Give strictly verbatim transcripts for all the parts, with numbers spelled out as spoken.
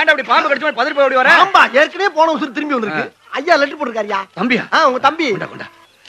ஏன்டா அப்படி பாம்பு கடிச்ச மாதிரி பதறி போய் ஓடி வர? ஆமா, ஏற்கனவே போன உசுறு திரும்பி வந்திருக்கு. ஐயா லெட்டர் போட்டுருக்காருயா. தம்பியா? ஆ, உங்க தம்பி. கொண்டா கொண்டா.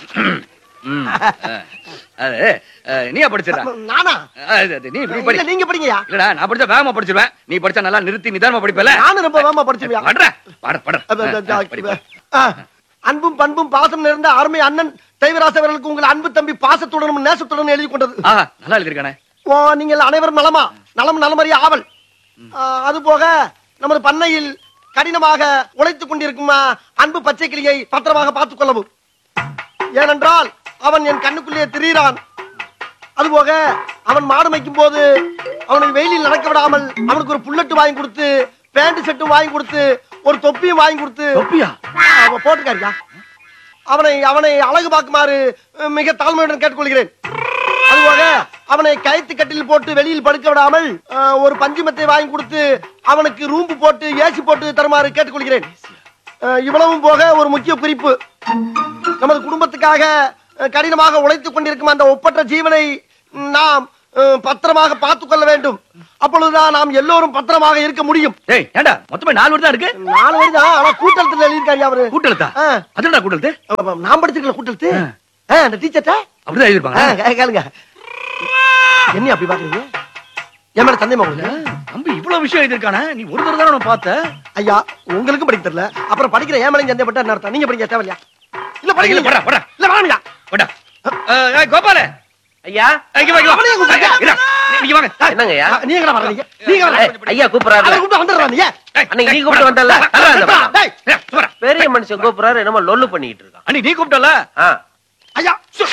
அது நீயா படிச்சிடா? நானா? நீ இப்படி படி. இல்ல நீங்க படிங்கயா. இல்லடா, நான் படிச்சா வேகமா படிச்சிருவேன். நீ படிச்சா நல்லா நிறுத்தி நிதானமா படிப்பல. நானும் ரொம்ப வேகமா படிச்சிருவியா? படுற பட பட. அன்பும் பண்பும் பாசம் நிறைந்த அருமை அண்ணன் தெய்வராச அவர்களுக்கு உங்கள் அன்பு தம்பி பாசத்துடனும் நேசத்துடனும் எழுதி கொண்டது. நல்லா எழுதிருக்கானே. ஓ, நீங்கள் அனைவரும் நலமா? நலம் நலமறிய ஆவல். அது போக நமது பண்ணையில் கடினமாக உழைத்துக் கொண்டிருக்கும் அன்பு பச்சை கிளியை பத்திரமாக பார்த்துக் கொள்ளவும். ஏனென்றால் அவன் என் கண்ணுக்குள்ளே திரியிறான். அதுபோக அவன் மாடு மேய்க்கும் போது அவனை வெயிலில் நடக்க விடாமல் அவனுக்கு ஒரு புல்லட்டு வாங்கி கொடுத்து, பேண்ட் செட்டும் வாங்கி கொடுத்து, ஒரு தொப்பியும் வாங்கி கொடுத்து. தொப்பியா? அவன் போட்டுக்காரியா. அவனை அவனை அழகு பார்க்குமாறு மிக தாழ்மையுடன் கேட்டுக்கொள்கிறேன். அதுபோக அவனை கயிற்று கட்டில் போட்டு வெளியில் படுக்க விடாமல் ஒரு பஞ்சுமத்தை வாங்கி கொடுத்து அவனுக்கு ரூம்பு போட்டு ஏசி போட்டு தருமாறு கேட்டுக்கொள்கிறேன். இவ்வளவும் போக ஒரு முக்கிய குறிப்பு, நமது குடும்பத்துக்காக கடினமாக உழைத்துக் கொண்டிருக்கும் அந்த ஒப்பற்ற ஜீவனை நாம் பத்திரமாக பார்த்துக் கொள்ள வேண்டும். அப்பொழுதுதான் நாம் எல்லோரும் பத்திரமாக இருக்க முடியும். மொத்தமே நாலு வருடம் இருக்கு. நாலு வருடம் ஆனா கூட்டத்தில் எழுதியிருக்காரு அவரு. கூட்டெழுத்தா? அதுடா கூட்டெழுத்து? நான் படிச்சிருக்கல கூட்டெழுத்து. அந்த டீச்சர்ட்ட அப்படிதான் எழுதிருப்பாங்க. கேளுங்க. என்ன அப்படி பாக்குறீங்க? என் மேல சந்தேகமா உங்களுக்கு? தம்பி இவ்வளவு விஷயம் எழுதிருக்கானே, நீ ஒரு தடவை தானே நான் பார்த்த. ஐயா, உங்களுக்கும் படிக்க தெரியல, அப்புறம் படிக்கிற ஏன் மேல சந்தேகப்பட்ட என்ன அர்த்தம்? நீங்க படிக்க தேவையா? இல்ல படிக்கல. போடா போடா. இல்ல வாங்கயா. போடா. ஏய் கோபால. ஐயா, இங்க வாங்க. நீங்க வாங்க. என்னங்க ஐயா? நீங்க எங்க வரீங்க? நீங்க வாங்க. ஐயா கூப்பிடுறாரு. அவரை கூப்பிட்டு வந்துடுறானே. அன்னைக்கு நீ கூப்பிட்டு வந்தல்ல. டேய், சும்மா. பெரிய மனுஷன் கூப்பிடுறாரு, என்னமோ லொல்லு பண்ணிட்டு இருக்கான். அன்னைக்கு நீ கூப்பிட்டல? ஐயா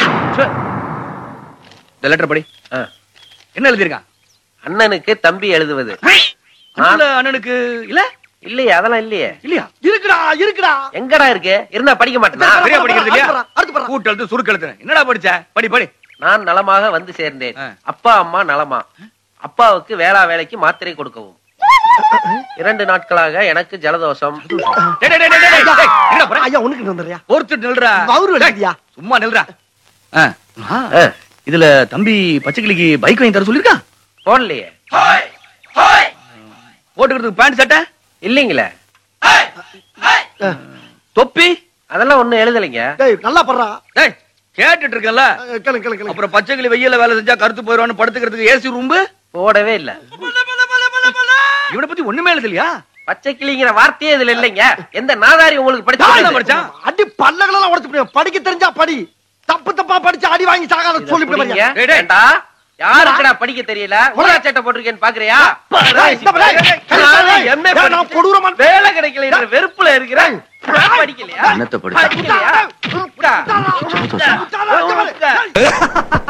இந்த லெட்டர் படி. என்ன எழுதிருக்கான்? அண்ணனுக்கு தம்பி எழுதுவது. அண்ணனுக்கு இல்ல இல்லையா? அதெல்லாம் இல்லையே. இல்லையா? இருக்குடா இருக்குடா. எங்கடா இருக்கு? இருந்தா படிக்க மாட்டேனா? சரியா படிக்கிறது இல்லையா? கூட்டெழுத்து சுருக்கெழுத்து என்னடா படிச்ச? படி படி. நான் நலமாக வந்து சேர்ந்தேன். அப்பா அம்மா நலமா? அப்பாவுக்கு வேளா வேலைக்கு மாத்திரை கொடுக்கவும். இரண்டு நாட்களாக எனக்கு ஜலதோஷம். சும்மா நில்றா. இதுல தம்பி பச்சைக்கிளிக்கு பைக் வாங்கி தர சொல்லிருக்கான். போடலையே. போட்டுக்கிறதுக்கு பேண்ட் சட்டை இல்லீங்களே. தொப்பி அதெல்லாம் ஒண்ணும் எழுதலைங்க. நல்லா படுறா. கேட்டுட்டு இருக்கல. அப்புறம் பச்சைக்கிளி வெயில வேலை செஞ்சா கருத்து போயிடுவான்னு படுத்துக்கிறதுக்கு ஏசி ரூம்பு போடவே இல்ல. இவனை பத்தி ஒண்ணுமே எழுதலையா? பச்சை கிளிங்கிற வார்த்தையே இதுல இல்லைங்க. எந்த நாதாரி உங்களுக்கு படிச்சு படிச்சான்? அடி பல்லகளெல்லாம் உடைச்சு படிக்க தெரிஞ்சா படி. தப்பு தப்பா படிச்சு அடி வாங்கி சாகாத சொல்லிவிடுங்க. யாருக்குடா படிக்க தெரியல? ஊரா சட்டை போட்டிருக்கேன்னு பாக்குறியா? வேலை கிடைக்கல வெறுப்புல இருக்கிறேன். படிக்கலையா? படிக்கலையா?